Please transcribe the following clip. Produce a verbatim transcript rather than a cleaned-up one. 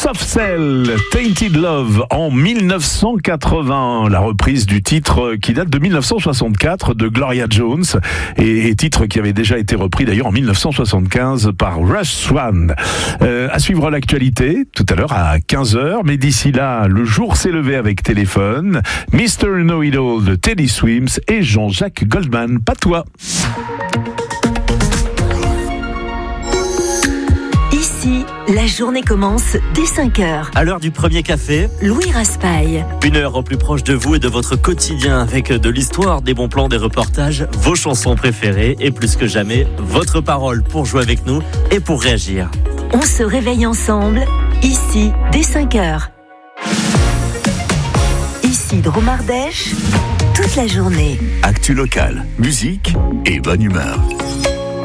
Soft Cell, Tainted Love en mille neuf cent quatre-vingts, la reprise du titre qui date de mille neuf cent soixante-quatre de Gloria Jones et, et titre qui avait déjà été repris d'ailleurs en mille neuf cent soixante-quinze par Russ Swan. Euh, à suivre l'actualité tout à l'heure à quinze heures, mais d'ici là, le jour s'est levé avec Téléphone, mister Know-It-All de Teddy Swims et Jean-Jacques Goldman. Patois. Ici, la journée commence dès cinq heures. À l'heure du premier café, Louis Raspail. Une heure au plus proche de vous et de votre quotidien avec de l'histoire, des bons plans, des reportages, vos chansons préférées et plus que jamais, votre parole pour jouer avec nous et pour réagir. On se réveille ensemble, ici, dès cinq heures. Ici, Dromardèche, toute la journée. Actu locale, musique et bonne humeur.